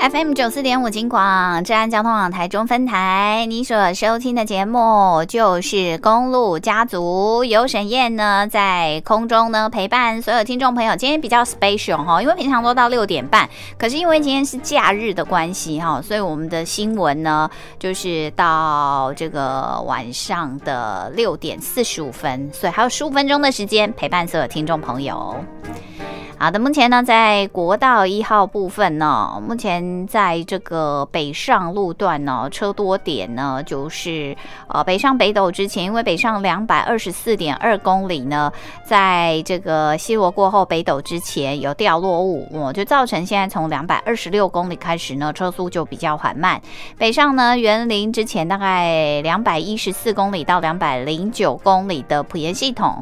FM94.5 金广治安交通网台中分台，你所收听的节目就是公路家族，由沈燕呢在空中呢陪伴所有听众朋友。今天比较 special 哈，因为平常都到6点半，可是因为今天是假日的关系哈，所以我们的新闻呢就是到这个晚上的6点45分，所以还有15分钟的时间陪伴所有听众朋友。好的，目前呢，在国道1号部分呢，目前在这个北上路段呢，车多点呢，就是北上北斗之前，因为北上224.2公里呢，在这个西螺过后北斗之前有掉落物，就造成现在从226公里开始呢，车速就比较缓慢。北上呢，园林之前大概214公里到209公里的埔盐系统